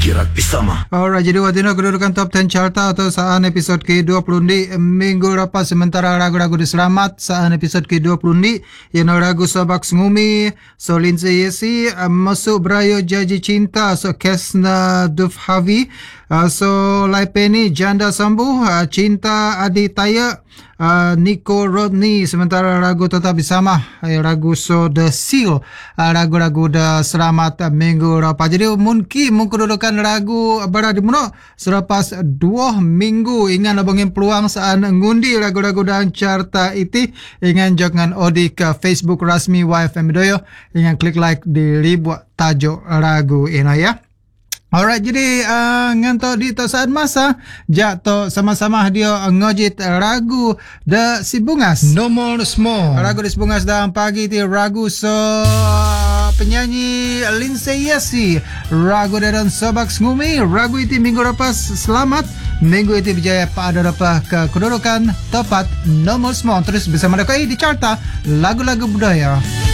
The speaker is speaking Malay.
Kirak Pisama. Alright, jadi watino kedudukan top 10 carta atau saan episod ke-20 di minggu lepas, sementara ragu-ragu diselamat saan episod ke-20 di yang ragu Sabak Ngumi, so Lindsay Yesi masuk berayo Janji Cinta, so Kesna Dufhavi, so Laipeni Janda Sambu, Cinta Adi Taya, Nico Rodney, sementara ragu tetap bersama ragu so The Seal, ragu-ragu dah selamat minggu lepas. Jadi mungkin kedudukan ragu berada di mana selepas 2 minggu. Ingat abangin peluang saat ngundi ragu-ragu dan carta itu. Ingat jangan odi ke Facebook rasmi YFM Doyo. Ingat klik like di ribuan tajuk ragu ini ya. Alright, jadi ngantok di saat masa jatuh sama-sama dia ngojit ragu The Sibungas. Nomor semua. Ragu The Sibungas dalam pagi ti ragu so penyanyi Lindsay Yesi. Ragu dan Sabak Ngumi. Ragu itu minggu lepas selamat. Minggu itu berjaya pada dapat ke kedudukan tepat nomor semua. Terus bersama DKI di carta lagu-lagu budaya.